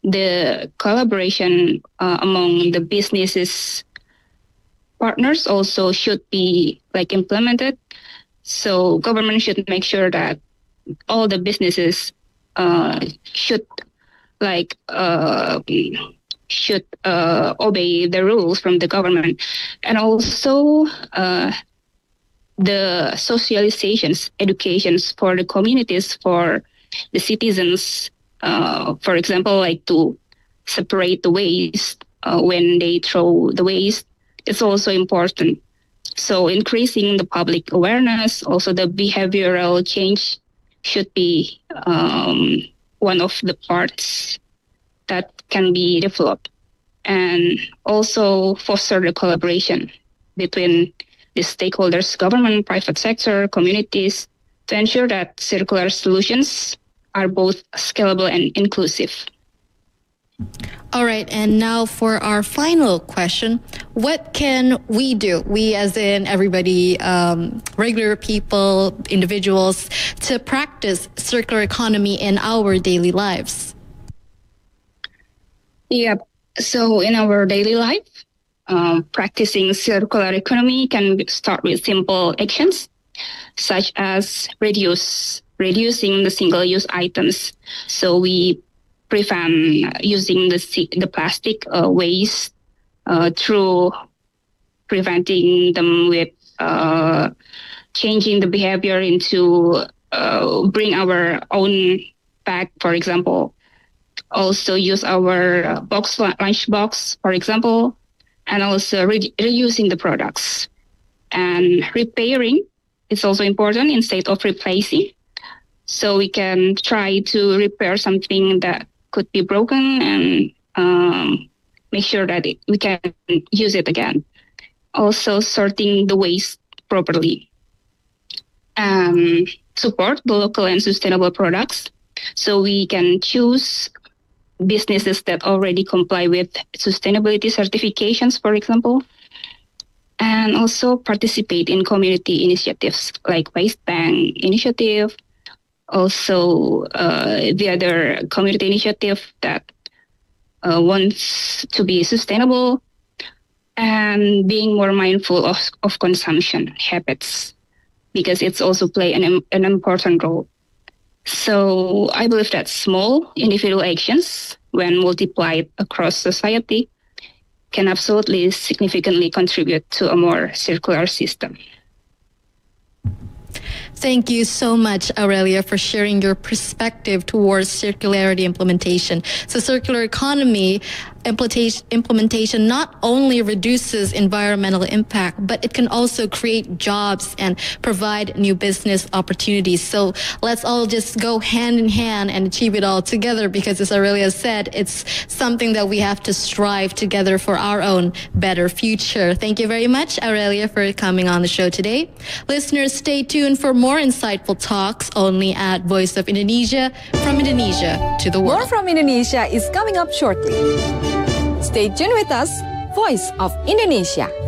the collaboration among the businesses partners also should be like implemented. So government should make sure that all the businesses should like obey the rules from the government, and also the socializations, educations for the communities, for the citizens. For example, like to separate the waste when they throw the waste. It's also important. So increasing the public awareness, also the behavioral change should be one of the parts that can be developed, and also foster the collaboration between the stakeholders, government, private sector, communities, to ensure that circular solutions are both scalable and inclusive. All right, and now for our final question, what can we do, we as in everybody, regular people, individuals, to practice circular economy in our daily lives? Yeah, so in our daily life, practicing circular economy can start with simple actions, such as reducing the single-use items. So we prevent using the plastic waste through preventing them with changing the behavior into bring our own bag, for example. Also use our lunch box, for example, and also reusing the products. And repairing is also important instead of replacing. So we can try to repair something that could be broken and make sure that we can use it again. Also sorting the waste properly. Support the local and sustainable products. So we can choose businesses that already comply with sustainability certifications, for example, and also participate in community initiatives like Waste Bank initiative, also the other community initiative that wants to be sustainable, and being more mindful of consumption habits, because it's also play an important role. So I believe that small individual actions, when multiplied across society, can absolutely significantly contribute to a more circular system. Thank you so much, Aurelia, for sharing your perspective towards circularity implementation. So circular economy implementation not only reduces environmental impact, but it can also create jobs and provide new business opportunities. So let's all just go hand in hand and achieve it all together, because as Aurelia said, it's something that we have to strive together for our own better future. Thank you very much, Aurelia, for coming on the show today. Listeners, stay tuned for more insightful talks only at Voice of Indonesia, from Indonesia to the world. More from Indonesia is coming up shortly. Stay tuned with us, Voice of Indonesia.